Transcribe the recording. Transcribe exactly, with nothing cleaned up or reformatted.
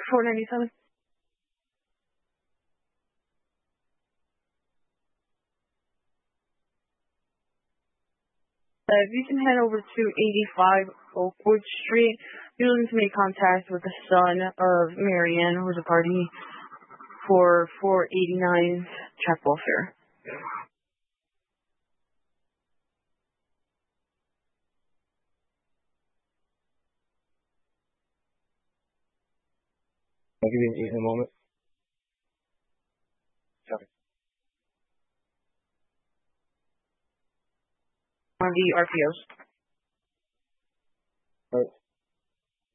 four ninety-seven. Uh, if you can head over to eighty-five Oakwood Street, you're looking to make contact with the son of Marianne, who's a party for four eighty-nine check welfare. I'll give you an eight in a moment. Copy. On the R P Os.